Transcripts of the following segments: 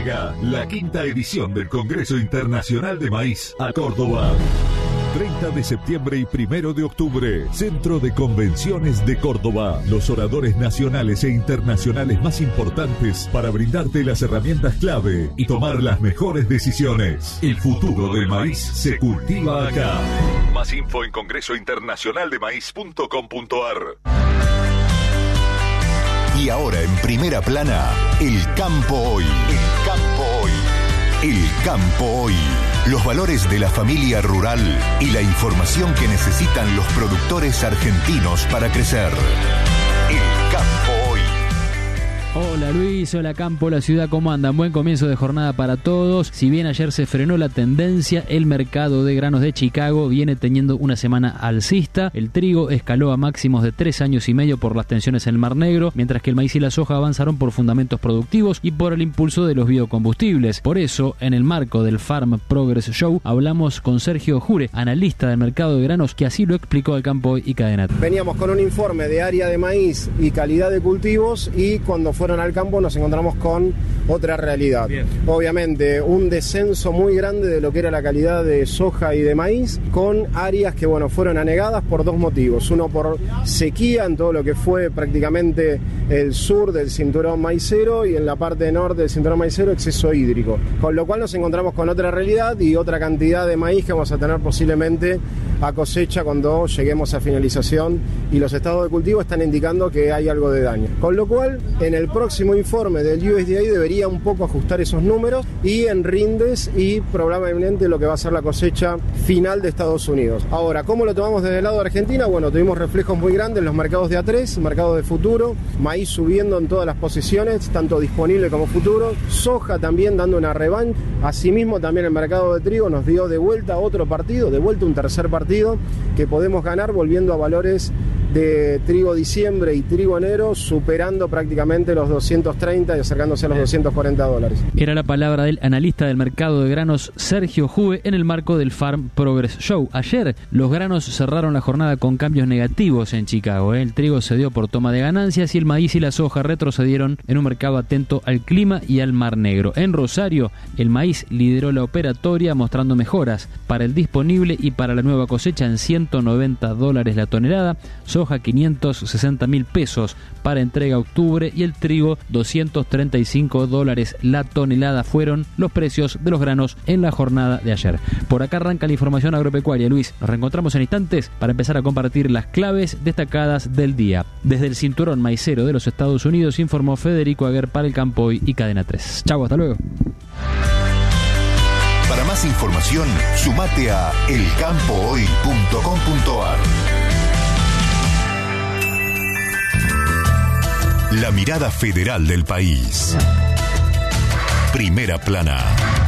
Llega la 5ª edición del Congreso Internacional de Maíz a Córdoba. 30 de septiembre y 1 de octubre, Centro de Convenciones de Córdoba. Los oradores nacionales e internacionales más importantes para brindarte las herramientas clave y tomar las mejores decisiones. El futuro del maíz se cultiva acá. Más info en congresointernacionaldemaíz.com.ar. Y ahora en primera plana, el campo hoy. El campo hoy. El campo hoy. Los valores de la familia rural y la información que necesitan los productores argentinos para crecer. El campo hoy. Hola Luis, hola campo, la ciudad, ¿cómo andan? Buen comienzo de jornada para todos. Si bien ayer se frenó la tendencia, el mercado de granos de Chicago viene teniendo una semana alcista. El trigo escaló a máximos de 3 años y medio por las tensiones en el Mar Negro, mientras que el maíz y la soja avanzaron por fundamentos productivos y por el impulso de los biocombustibles. Por eso, en el marco del Farm Progress Show, hablamos con Sergio Jure, analista del mercado de granos, que así lo explicó al Campo Hoy y Cadena. Veníamos con un informe de área de maíz y calidad de cultivos, y cuando fueron al campo nos encontramos con otra realidad. Bien. Obviamente un descenso muy grande de lo que era la calidad de soja y de maíz, con áreas que fueron anegadas por 2 motivos. Uno, por sequía en todo lo que fue prácticamente el sur del cinturón maicero, y en la parte norte del cinturón maicero exceso hídrico, con lo cual nos encontramos con otra realidad y otra cantidad de maíz que vamos a tener posiblemente a cosecha cuando lleguemos a finalización, y los estados de cultivo están indicando que hay algo de daño, con lo cual en el próximo informe del USDA debería un poco ajustar esos números y en rindes y probablemente lo que va a ser la cosecha final de Estados Unidos. Ahora, ¿cómo lo tomamos desde el lado de Argentina? Bueno, tuvimos reflejos muy grandes en los mercados de A3, mercados de futuro, maíz subiendo en todas las posiciones, tanto disponible como futuro, soja también dando una revancha. Asimismo, también el mercado de trigo nos dio de vuelta otro partido, de vuelta un tercer partido que podemos ganar, volviendo a valores de trigo diciembre y trigo enero, superando prácticamente los 230 y acercándose a los $240. Era la palabra del analista del mercado de granos Sergio Jue en el marco del Farm Progress Show. Ayer los granos cerraron la jornada con cambios negativos en Chicago. El trigo se dio por toma de ganancias y el maíz y la soja retrocedieron en un mercado atento al clima y al Mar Negro. En Rosario, el maíz lideró la operatoria mostrando mejoras para el disponible y para la nueva cosecha en $190 la tonelada, soja $560.000 para entrega a octubre y el trigo $235 la tonelada fueron los precios de los granos en la jornada de ayer. Por acá arranca la información agropecuaria. Luis, nos reencontramos en instantes para empezar a compartir las claves destacadas del día. Desde el cinturón maicero de los Estados Unidos informó Federico Aguer para el Campo Hoy y Cadena 3. Chau, hasta luego. Para más información, sumate a elcampohoy.com.ar. La mirada federal del país. Primera plana.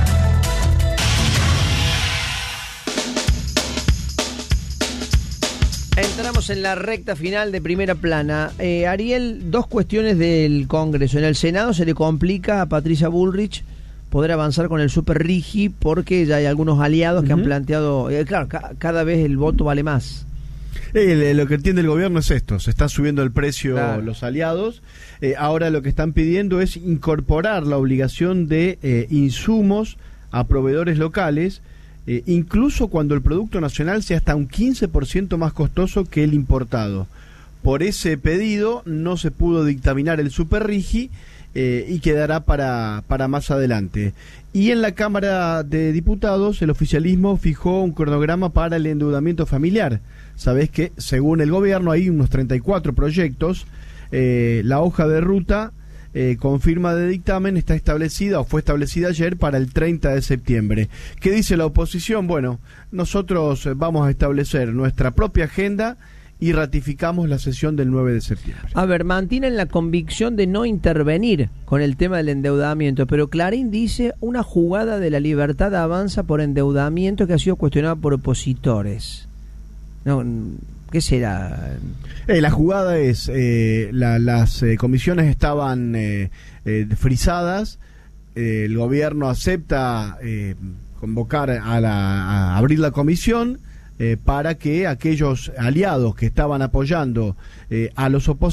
Entramos en la recta final de primera plana. Ariel, 2 cuestiones del Congreso. En el Senado se le complica a Patricia Bullrich poder avanzar con el Super Rigi porque ya hay algunos aliados que han planteado... claro, cada vez el voto vale más. Lo que entiende el gobierno es esto: se está subiendo el precio, claro, los aliados. Ahora lo que están pidiendo es incorporar la obligación de insumos a proveedores locales, incluso cuando el producto nacional sea hasta un 15% más costoso que el importado. Por ese pedido no se pudo dictaminar el Super Rigi y quedará para más adelante. Y en la Cámara de Diputados el oficialismo fijó un cronograma para el endeudamiento familiar. Sabés que según el gobierno hay unos 34 proyectos. La hoja de ruta con firma de dictamen está establecida o fue establecida ayer para el 30 de septiembre. ¿Qué dice la oposición? Bueno, nosotros vamos a establecer nuestra propia agenda y ratificamos la sesión del 9 de septiembre. A ver, mantienen la convicción de no intervenir con el tema del endeudamiento, pero Clarín dice una jugada de la Libertad Avanza por endeudamiento que ha sido cuestionada por opositores. No, ¿qué será? La jugada es, las comisiones estaban frisadas, el gobierno acepta convocar a abrir la comisión, para que aquellos aliados que estaban apoyando a los opositores